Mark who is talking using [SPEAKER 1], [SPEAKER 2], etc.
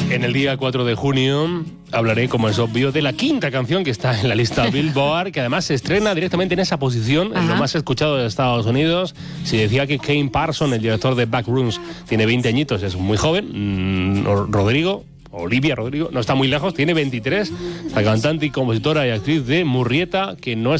[SPEAKER 1] En el día 4 de junio hablaré, como es obvio, de la quinta canción que está en la lista Billboard, que además se estrena directamente en esa posición, en lo más escuchado de Estados Unidos. Si decía que Kane Parsons, el director de Backrooms, tiene 20 añitos, es muy joven. Olivia Rodrigo, no está muy lejos, tiene 23. La cantante y compositora y actriz de Murrieta, que no es